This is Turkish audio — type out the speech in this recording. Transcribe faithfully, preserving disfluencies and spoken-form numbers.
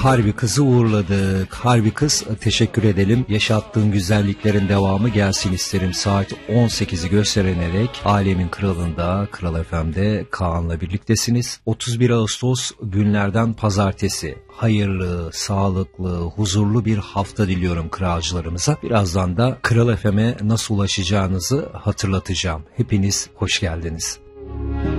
Harbi Kız'ı uğurladık. Harbi Kız, teşekkür edelim. Yaşattığın güzelliklerin devamı gelsin isterim. Saat on sekizi gösterilerek Alemin Kralı'nda, Kral F M'de Kaan'la birliktesiniz. otuz bir Ağustos günlerden pazartesi. Hayırlı, sağlıklı, huzurlu bir hafta diliyorum kralcılarımıza. Birazdan da Kral F M'e nasıl ulaşacağınızı hatırlatacağım. Hepiniz hoş geldiniz.